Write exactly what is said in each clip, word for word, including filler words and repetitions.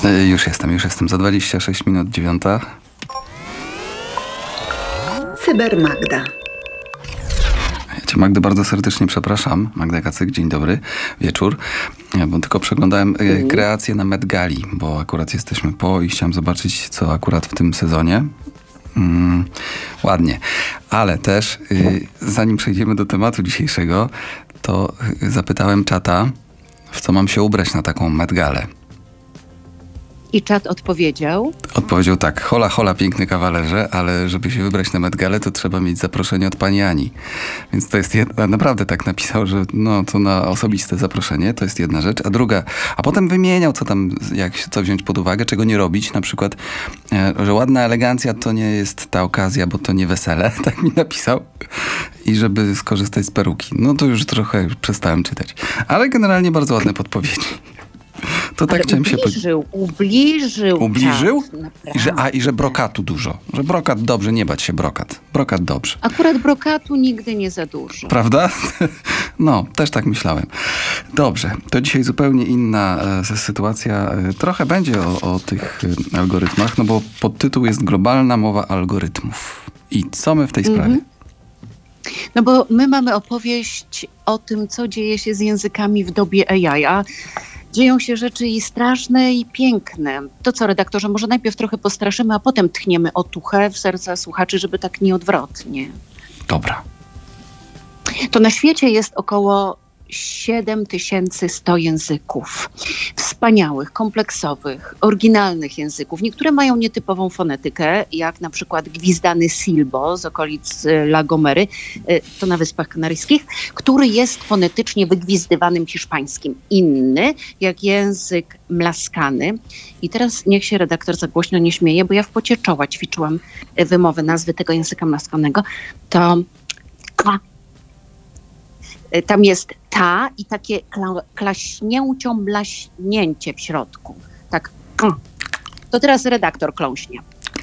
Y, już jestem, już jestem. Za dwadzieścia sześć minut dziewiąta. Cybermagda. Ja cię, Magdę, bardzo serdecznie przepraszam. Magda Kacyk, dzień dobry, wieczór. Ja bo tylko przeglądałem y, kreacje na Met Gali, bo akurat jesteśmy po i chciałem zobaczyć, co akurat w tym sezonie. Mm, ładnie. Ale też, y, zanim przejdziemy do tematu dzisiejszego, to y, zapytałem czata, w co mam się ubrać na taką Met Galę. I czat odpowiedział? Odpowiedział tak: hola, hola, piękny kawalerze, ale żeby się wybrać na Met Galę, to trzeba mieć zaproszenie od pani Ani. Więc to jest jedna, naprawdę tak napisał, że no to na osobiste zaproszenie, to jest jedna rzecz. A druga, a potem wymieniał, co tam, jak, co wziąć pod uwagę, czego nie robić. Na przykład, e, że ładna elegancja to nie jest ta okazja, bo to nie wesele, tak mi napisał. I żeby skorzystać z peruki. No to już trochę przestałem czytać. Ale generalnie bardzo ładne podpowiedzi. To tak Ale chciałem się ubliżył, się... Ubliżył. Ubliżył? Czas, I że, a i że brokatu dużo. Że brokat dobrze, nie bać się brokat. Brokat dobrze. Akurat brokatu nigdy nie za dużo. Prawda? No, też tak myślałem. Dobrze, to dzisiaj zupełnie inna e, sytuacja. E, trochę będzie o, o tych e, algorytmach, no bo podtytuł jest Globalna mowa algorytmów. I co my w tej sprawie? Mm-hmm. No bo my mamy opowieść o tym, co dzieje się z językami w dobie A I, a dzieją się rzeczy i straszne, i piękne. To co, redaktorze, może najpierw trochę postraszymy, a potem tchniemy otuchę w serca słuchaczy, żeby tak nieodwrotnie. Dobra. To na świecie jest około siedem tysięcy sto języków. Wspaniałych, kompleksowych, oryginalnych języków. Niektóre mają nietypową fonetykę, jak na przykład gwizdany Silbo z okolic La Gomery, to na Wyspach Kanaryjskich, który jest fonetycznie wygwizdywanym hiszpańskim. Inny, jak język mlaskany. I teraz niech się redaktor za głośno nie śmieje, bo ja w pocie czoła ćwiczyłam wymowę nazwy tego języka mlaskanego. To k. Tam jest ta i takie kla- klaśnięcio blaśnięcie w środku. Tak. To teraz redaktor kląśnie.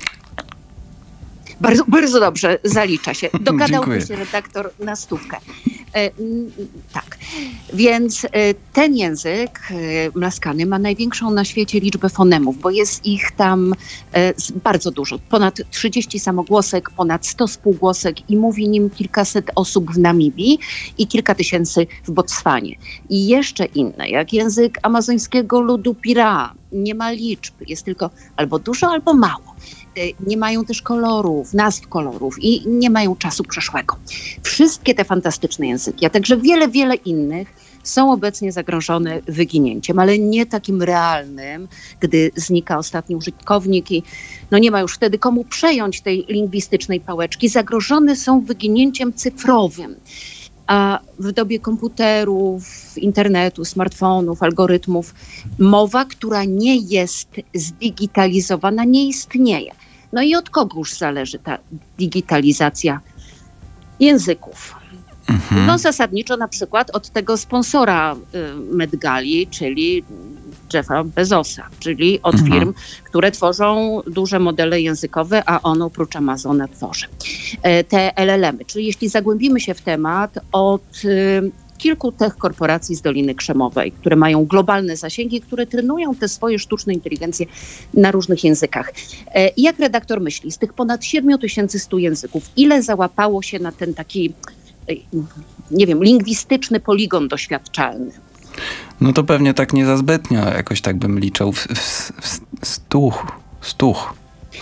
Bardzo, bardzo dobrze, zalicza się. Dogadałby się redaktor na stówkę. E, tak, więc e, ten język e, mlaskany ma największą na świecie liczbę fonemów, bo jest ich tam e, bardzo dużo. Ponad trzydzieści samogłosek, ponad sto spółgłosek i mówi nim kilkaset osób w Namibii i kilka tysięcy w Botswanie. I jeszcze inne, jak język amazońskiego ludu Pira. Nie ma liczb, jest tylko albo dużo, albo mało. Nie mają też kolorów, nazw kolorów i nie mają czasu przeszłego. Wszystkie te fantastyczne języki, a także wiele, wiele innych są obecnie zagrożone wyginięciem, ale nie takim realnym, gdy znika ostatni użytkownik i no nie ma już wtedy komu przejąć tej lingwistycznej pałeczki. Zagrożone są wyginięciem cyfrowym. A w dobie komputerów, internetu, smartfonów, algorytmów, mowa, która nie jest zdigitalizowana, nie istnieje. No i od kogo już zależy ta digitalizacja języków? Mhm. No zasadniczo na przykład od tego sponsora y, Met Gali, czyli Jeffa Bezosa, czyli od mhm. firm, które tworzą duże modele językowe, a on oprócz Amazona tworzy e, te L L M-y. Czyli jeśli zagłębimy się w temat, od y, kilku tech korporacji z Doliny Krzemowej, które mają globalne zasięgi, które trenują te swoje sztuczne inteligencje na różnych językach. E, jak redaktor myśli, z tych ponad siedem tysięcy stu języków, ile załapało się na ten taki, nie wiem, lingwistyczny poligon doświadczalny? No to pewnie tak nie za zbytnio, jakoś tak bym liczył w, w, w stuch, stuch.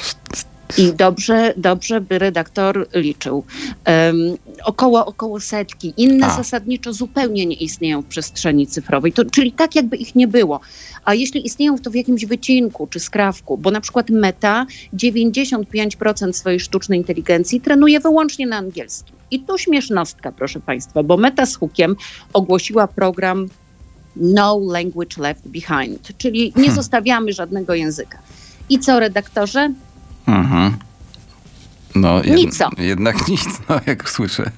I dobrze, dobrze by redaktor liczył. Um, około, około setki. Inne A. zasadniczo zupełnie nie istnieją w przestrzeni cyfrowej, to, czyli tak jakby ich nie było. A jeśli istnieją, to w jakimś wycinku czy skrawku, bo na przykład Meta dziewięćdziesiąt pięć procent swojej sztucznej inteligencji trenuje wyłącznie na angielskim. I tu śmiesznostka, proszę Państwa, bo Meta z hukiem ogłosiła program No Language Left Behind, czyli nie hmm. zostawiamy żadnego języka. I co, redaktorze? Mhm. No, jed- nic. Jednak nic, no, jak słyszę.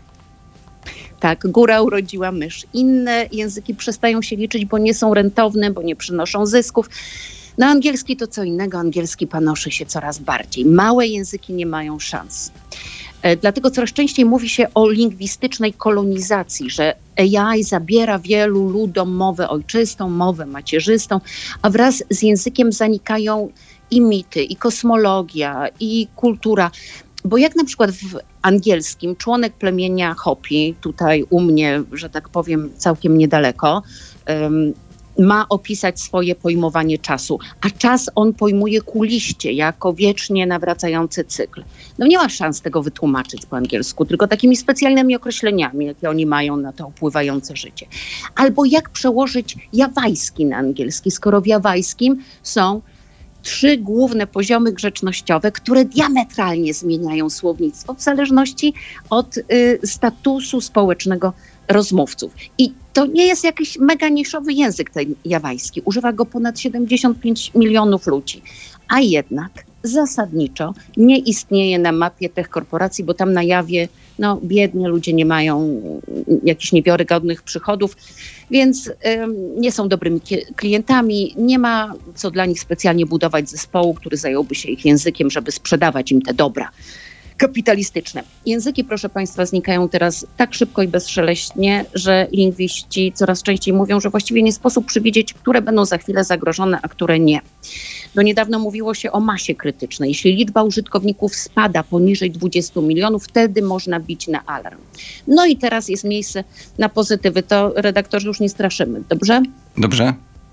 Tak, góra urodziła mysz. Inne języki przestają się liczyć, bo nie są rentowne, bo nie przynoszą zysków. No angielski to co innego, angielski panoszy się coraz bardziej. Małe języki nie mają szans. Dlatego coraz częściej mówi się o lingwistycznej kolonizacji, że A I zabiera wielu ludom mowę ojczystą, mowę macierzystą, a wraz z językiem zanikają i mity, i kosmologia, i kultura. Bo jak na przykład w angielskim członek plemienia Hopi, tutaj u mnie, że tak powiem, całkiem niedaleko, um, ma opisać swoje pojmowanie czasu, a czas on pojmuje kuliście, jako wiecznie nawracający cykl. No nie ma szans tego wytłumaczyć po angielsku, tylko takimi specjalnymi określeniami, jakie oni mają na to upływające życie. Albo jak przełożyć jawajski na angielski, skoro w jawajskim są trzy główne poziomy grzecznościowe, które diametralnie zmieniają słownictwo w zależności od y, statusu społecznego rozmówców. I to nie jest jakiś mega niszowy język ten jawajski. Używa go ponad siedemdziesiąt pięć milionów ludzi. A jednak zasadniczo nie istnieje na mapie tych korporacji, bo tam na Jawie no, biednie ludzie nie mają jakichś niewiarygodnych przychodów, więc ym, nie są dobrymi klientami. Nie ma co dla nich specjalnie budować zespołu, który zająłby się ich językiem, żeby sprzedawać im te dobra kapitalistyczne. Języki, proszę Państwa, znikają teraz tak szybko i bezszeleśnie, że lingwiści coraz częściej mówią, że właściwie nie sposób przewidzieć, które będą za chwilę zagrożone, a które nie. Do niedawno mówiło się o masie krytycznej. Jeśli liczba użytkowników spada poniżej dwudziestu milionów, wtedy można bić na alarm. No i teraz jest miejsce na pozytywy. To redaktorzy już nie straszymy, dobrze? Dobrze.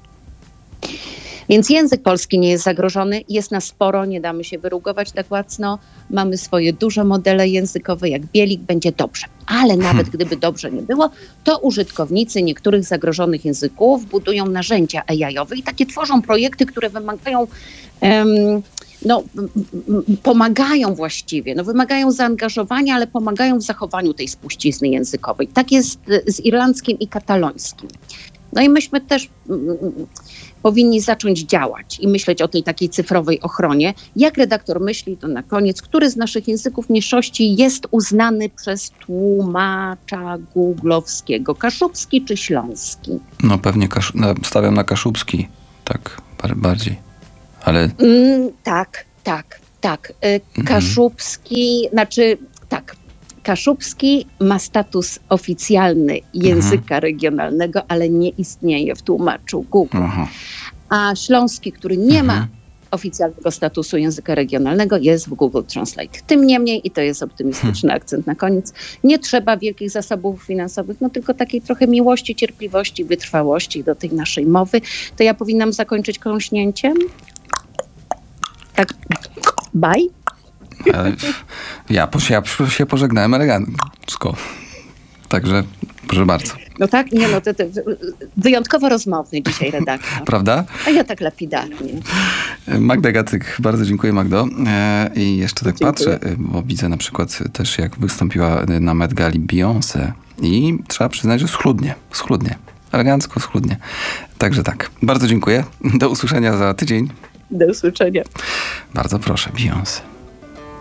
Więc język polski nie jest zagrożony, jest nas sporo, nie damy się wyrugować tak łacno. Mamy swoje duże modele językowe, jak Bielik, będzie dobrze. Ale nawet hmm. gdyby dobrze nie było, to użytkownicy niektórych zagrożonych języków budują narzędzia A I-owe i takie tworzą projekty, które wymagają, um, no, pomagają właściwie, no, wymagają zaangażowania, ale pomagają w zachowaniu tej spuścizny językowej. Tak jest z irlandzkim i katalońskim. No i myśmy też mm, powinni zacząć działać i myśleć o tej takiej cyfrowej ochronie. Jak redaktor myśli, to na koniec, który z naszych języków mniejszości jest uznany przez tłumacza googlowskiego? Kaszubski czy śląski? No pewnie kasz- no, stawiam na kaszubski, tak bardziej, ale... Mm, tak, tak, tak. Y, kaszubski, mhm. znaczy tak. Kaszubski ma status oficjalny języka mhm. regionalnego, ale nie istnieje w tłumaczu Google. Aha. A śląski, który nie mhm. ma oficjalnego statusu języka regionalnego, jest w Google Translate. Tym niemniej, i to jest optymistyczny hmm. akcent na koniec, nie trzeba wielkich zasobów finansowych, no tylko takiej trochę miłości, cierpliwości, wytrwałości do tej naszej mowy. To ja powinnam zakończyć kląśnięciem? Tak, bye. Ale ja, ja się pożegnałem elegancko. Także proszę bardzo. No tak, nie no, to, to wyjątkowo rozmowny dzisiaj redaktor. Prawda? A ja tak lapidarnie. Magda Gacyk, bardzo dziękuję, Magdo. I jeszcze tak Dziękuję. Patrzę, bo widzę na przykład też, jak wystąpiła na Met Gali Beyoncé i trzeba przyznać, że schludnie, schludnie, elegancko, schludnie. Także tak, bardzo dziękuję. Do usłyszenia za tydzień. Do usłyszenia. Bardzo proszę, Beyoncé.